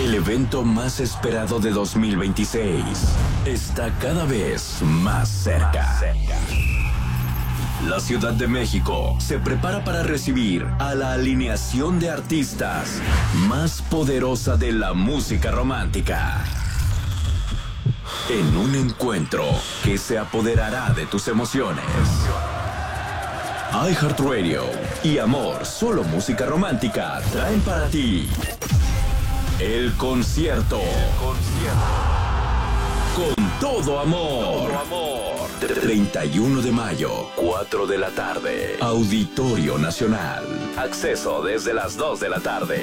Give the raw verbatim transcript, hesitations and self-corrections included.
El evento más esperado de dos mil veintiséis está cada vez más cerca. La Ciudad de México se prepara para recibir a la alineación de artistas más poderosa de la música romántica. En un encuentro que se apoderará de tus emociones. iHeartRadio y Amor, solo música romántica, traen para ti el concierto. El concierto. Con todo amor. Todo amor. treinta y uno de mayo, cuatro de la tarde. Auditorio Nacional. Acceso desde las dos de la tarde.